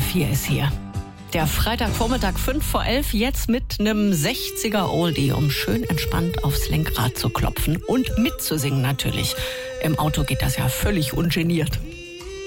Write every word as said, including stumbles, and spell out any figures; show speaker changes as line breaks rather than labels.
vier ist hier. Der Freitagvormittag fünf vor elf, jetzt mit einem sechziger Oldie, um schön entspannt aufs Lenkrad zu klopfen und mitzusingen natürlich. Im Auto geht das ja völlig ungeniert.